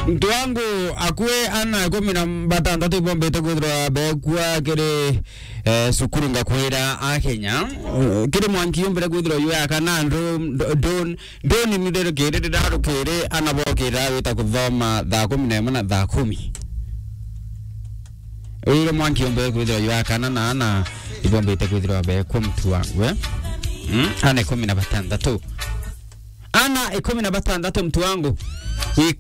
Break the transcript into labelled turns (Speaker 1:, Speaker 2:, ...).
Speaker 1: mtu wangu akue ana 16 bombete kwithira bekwa kiri sukuru ngakwira a Kenya kiri mwankiyo mbere kwithira yu akana don midero kire ndaro kire anabokira wita kuthoma thaa 11 na thaa 10 ule mwankiyo mbere kwithira yu akana na ana ibombete kwithira bekwa mtu wangu ana 16 ana 16 mtu wangu